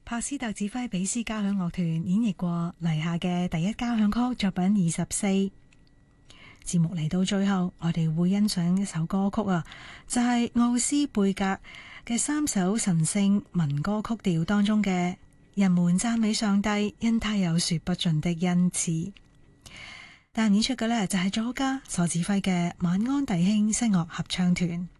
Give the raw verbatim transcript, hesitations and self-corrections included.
帕斯特指揮比斯交響樂團演繹過黎夏嘅第一交響曲作品二十四。節目嚟到最後，我哋會欣賞一首歌曲啊，就係奧斯貝格嘅三首神聖民歌曲調當中嘅《人們讚美上帝，因他有說不盡的恩賜》。但演出嘅呢，就係作曲家所指揮嘅晚安弟兄聲樂合唱團。